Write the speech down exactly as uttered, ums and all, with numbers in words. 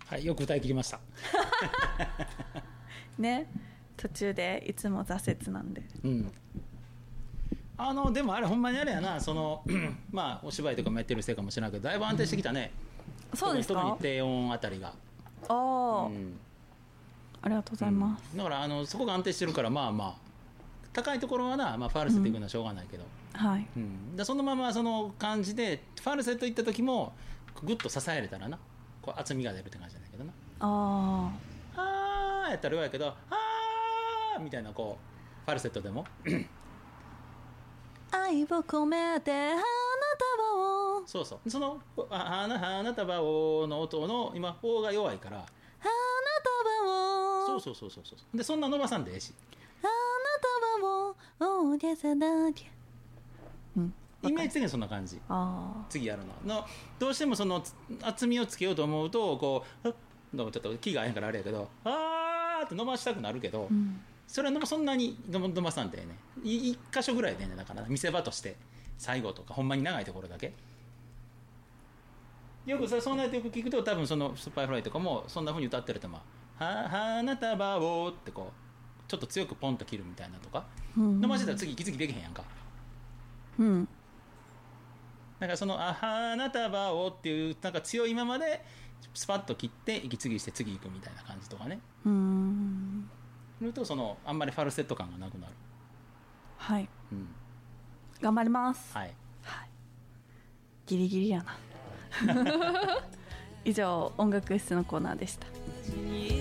はい、よく歌い切りましたね、途中でいつも挫折なんで、 うん、あのでもあれほんまにあれやな、そのまあお芝居とかもやってるせいかもしれないけどだいぶ安定してきたね、 うん、そうですか。 特に低音あたりが、 ああ、 うん、 ありがとうございます、 うん、だからあのそこが安定してるからまあまあ高いところはな、まあ、ファルセットいくのはしょうがないけど、 うん、はい、 うん、でそのままその感じでファルセットいった時もグッと支えれたらな、こう厚みが出るって感じなんだけどな。 ああーやったら弱いけどあーみたいなこうファルセットでも愛を込めて花束を、 そうそうそのあ花花束をの音の今「お」が弱いから花束を、 そうそうそうそうそうでそんな伸ばさんでええし、 花束を大げさだけ、うん、 イメージ的にそんな感じ。 あ次やるののどうしてもその厚みをつけようと思うとこうちょっと気が合えへんからあれやけどあーって伸ばしたくなるけど、うん、それはそんなに伸ばさんでね一箇所ぐらいでね、だから見せ場として最後とかほんまに長いところだけよくさ、そんなよく聞くと多分そのスーパーフライとかもそんな風に歌ってるとまあは花束をってこうちょっと強くポンと切るみたいなとか、うん、伸ばしてたら次息継ぎできへんやんか。 うんだからそのあ花束をっていうなんか強い今までスパッと切って息継ぎして次行くみたいな感じとかね。 うーん。 するとそのあんまりファルセット感がなくなる。 はい。 うん、 頑張ります。 はい。 はい、ギリギリやな。以上音楽室のコーナーでした。